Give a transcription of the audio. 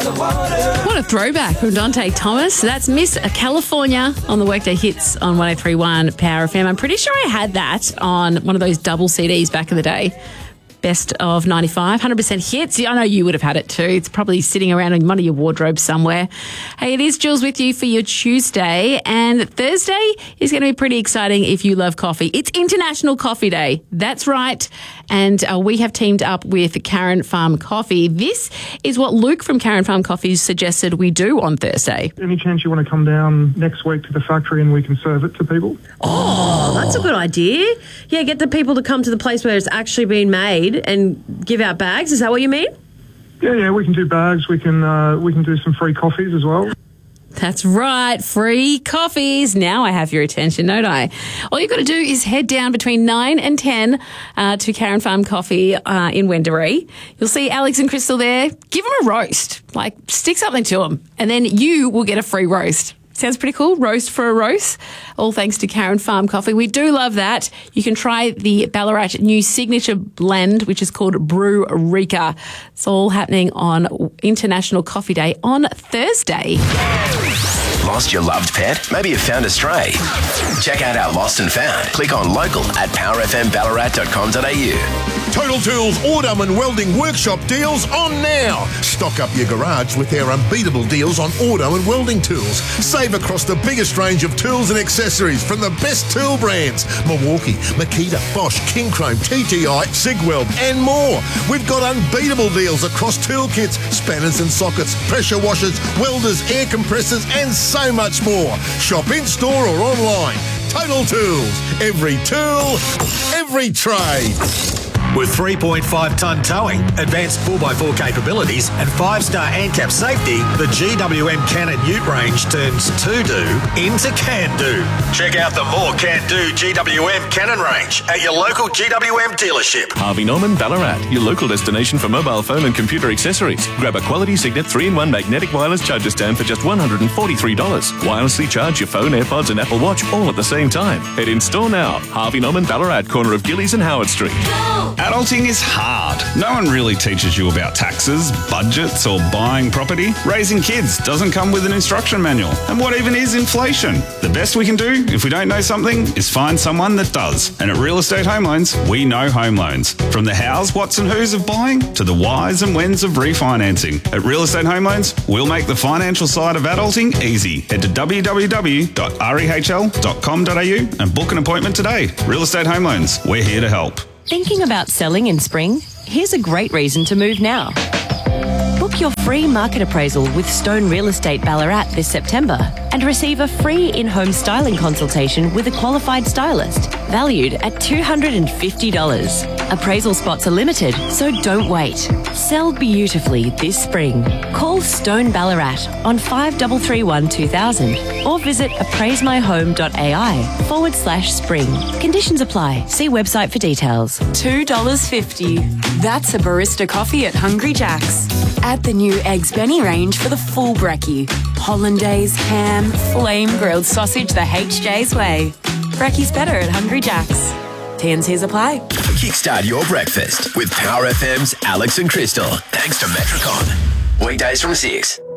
What a throwback from Dante Thomas. That's Miss California on the Workday Hits on 103.1 Power FM. I'm pretty sure I had that on one of those double CDs back in the day. Best of 95, 100% hits. I know you would have had it too. It's probably sitting around in one of your wardrobes somewhere. Hey, it is Jules with you for your Tuesday, and Thursday is going to be pretty exciting if you love coffee. It's International Coffee Day. That's right. And we have teamed up with Karen Farm Coffee. This is what Luke from Karen Farm Coffee suggested we do on Thursday. Any chance you want to come down next week to the factory and we can serve it to people? Oh, that's a good idea. Yeah, get the people to come to the place where it's actually been made and give out bags. Is that what you mean? Yeah, we can do bags. We can do some free coffees as well. That's right, free coffees. Now I have your attention, don't I? All you've got to do is head down between 9 and 10 to Karen Farm Coffee in Wendouree. You'll see Alex and Crystal there. Give them a roast. Like, stick something to them, and then you will get a free roast. Sounds pretty cool. Roast for a roast. All thanks to Karen Farm Coffee. We do love that. You can try the Ballarat new signature blend, which is called Brew Rika. It's all happening on International Coffee Day on Thursday. Lost your loved pet? Maybe you found a stray. Check out our Lost and Found. Click on local at powerfmballarat.com.au. Total Tools Autumn and Welding Workshop deals on now. Stock up your garage with their unbeatable deals on auto and welding tools. Save across the biggest range of tools and accessories from the best tool brands: Milwaukee, Makita, Bosch, King Chrome, TTI, Sigweld and more. We've got unbeatable deals across tool kits, spanners and sockets, pressure washers, welders, air compressors and so much more. Shop in store or online. Total Tools. Every tool, every trade. With 3.5-tonne towing, advanced 4x4 capabilities and 5-star ANCAP safety, the GWM Cannon Ute range turns to-do into can-do. Check out the more can-do GWM Cannon range at your local GWM dealership. Harvey Norman Ballarat, your local destination for mobile phone and computer accessories. Grab a quality Signet 3-in-1 magnetic wireless charger stand for just $143. Wirelessly charge your phone, AirPods and Apple Watch all at the same time. Head in store now. Harvey Norman Ballarat, corner of Gillies and Howard Street. Adulting is hard. No one really teaches you about taxes, budgets, or buying property. Raising kids doesn't come with an instruction manual. And what even is inflation? The best we can do, if we don't know something, is find someone that does. And at Real Estate Home Loans, we know home loans. From the hows, whats and whos of buying to the whys and whens of refinancing. At Real Estate Home Loans, we'll make the financial side of adulting easy. Head to www.rehl.com.au and book an appointment today. Real Estate Home Loans, we're here to help. Thinking about selling in spring? Here's a great reason to move now. Book your free market appraisal with Stone Real Estate Ballarat this September and receive a free in-home styling consultation with a qualified stylist, valued at $250. Appraisal spots are limited, so don't wait. Sell beautifully this spring. Call Stone Ballarat on 5331 2000 or visit appraisemyhome.ai/spring. Conditions apply. See website for details. $2.50. That's a barista coffee at Hungry Jack's. Add the new Eggs Benny range for the full brekkie. Hollandaise, ham, flame-grilled sausage the HJ's way. Brekkie's better at Hungry Jack's. T&Cs apply. Kickstart your breakfast with Power FM's Alex and Crystal. Thanks to Metricon. Weekdays from 6.